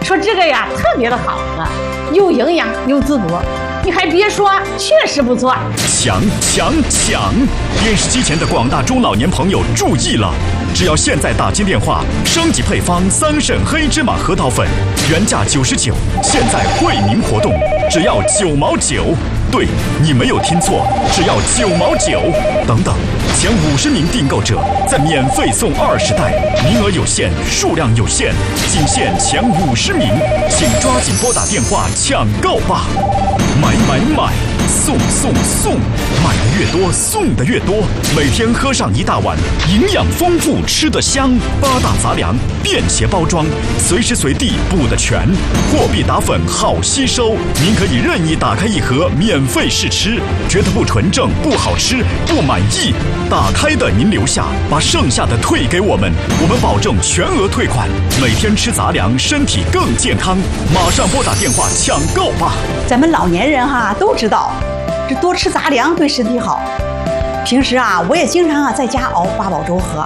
说这个呀特别的好喝，有营养又滋补。你还别说，确实不错。 抢！电视机前的广大中老年朋友注意了，只要现在打进电话，升级配方桑葚黑芝麻核桃粉，原价99，现在惠民活动，只要9毛9。对，你没有听错，只要9毛9。等等，前50名订购者再免费送20袋，名额有限，数量有限，仅限前50名，请抓紧拨打电话抢购吧！买，送，买的越多，送的越多。每天喝上一大碗，营养丰富，吃得香。8大杂粮，便携包装，随时随地补得全。货币打粉好吸收，您可以任意打开一盒免费试吃，觉得不纯正、不好吃、不满意，打开的您留下，把剩下的退给我们保证全额退款。每天吃杂粮，身体更健康。马上拨打电话抢购吧！ 咱们老年人都知道，这多吃杂粮对身体好。平时我也经常在家熬八宝粥喝。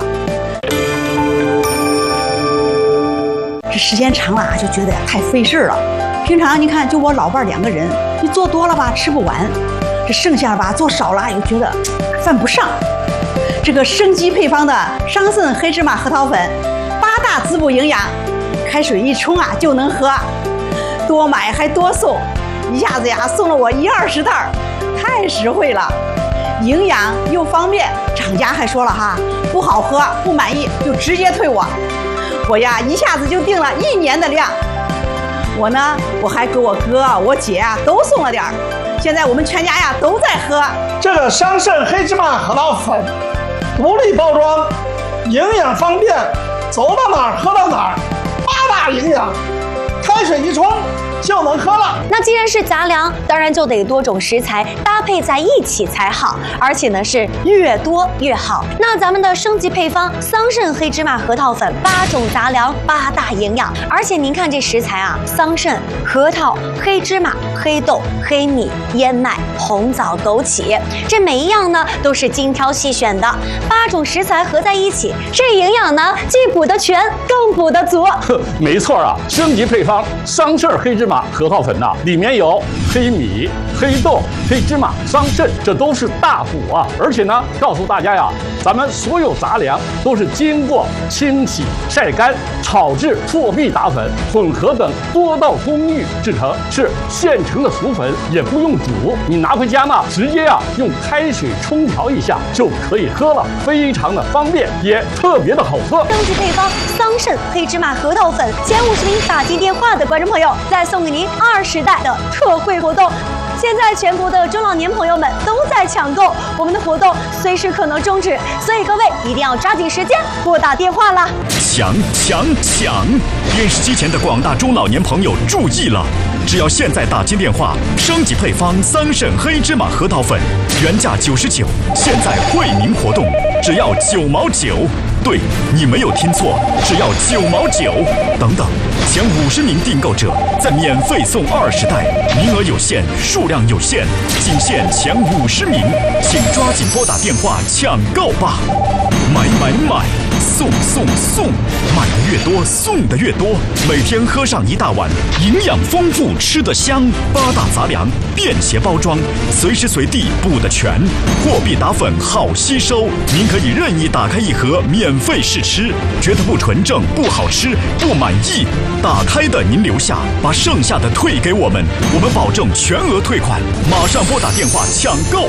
这时间长了就觉得太费事了。平常你看，就我老伴2个人，你做多了吧吃不完，这剩下吧做少了又觉得犯不上。这个升级配方的桑葚黑芝麻核桃粉，8大滋补营养，开水一冲就能喝，多买还多送，一下子送了我10-20袋，太实惠了，营养又方便。厂家还说了不好喝不满意就直接退我一下子就订了1年的量。我还给我哥我姐都送了点儿，现在我们全家都在喝这个桑葚黑芝麻核桃粉，独立包装，营养方便，走到哪儿喝到哪儿，8大营养，开水一冲就能喝了。 那既然是杂粮，当然就得多种食材搭配在一起才好，而且呢是越多越好。那咱们的升级配方桑葚黑芝麻核桃粉，8种杂粮，8大营养。而且您看这食材桑葚、核桃、黑芝麻、黑豆、黑米、燕麦、红枣、枸杞，这每一样呢都是精挑细选的，8种食材合在一起，这营养呢既补得全，更补得足。 没错升级配方桑葚黑芝麻核桃粉里面有黑米、黑豆、黑芝麻、桑葚，这都是大补而且呢，告诉大家咱们所有杂粮都是经过清洗、晒干、炒制、破壁打粉、混合等多道工艺制成，是现成的熟粉，也不用煮。你拿回家呢，直接用开水冲调一下就可以喝了，非常的方便，也特别的好喝。 升级配方桑葚黑芝麻核桃粉，前50名打进电话的观众朋友，再送给您20袋的特惠活动。现在全国的中老年朋友们都在抢购，我们的活动随时可能终止，所以各位一定要抓紧时间拨打电话啦！ 抢！电视机前的广大中老年朋友注意了，只要现在打进电话，升级配方桑葚黑芝麻核桃粉，原价99，现在惠民活动，只要9毛9。对，你没有听错，只要9毛9。等等，前50名订购者再免费送20袋，名额有限，数量有限，仅限前50名，请抓紧拨打电话抢购吧！买，送，买的越多，送的越多。每天喝上一大碗，营养丰富，吃得香。8大杂粮，便携包装，随时随地补得全。货币打粉好吸收，您可以任意打开一盒免费试吃，觉得不纯正、不好吃、不满意，打开的您留下，把剩下的退给我们保证全额退款。马上拨打电话抢购。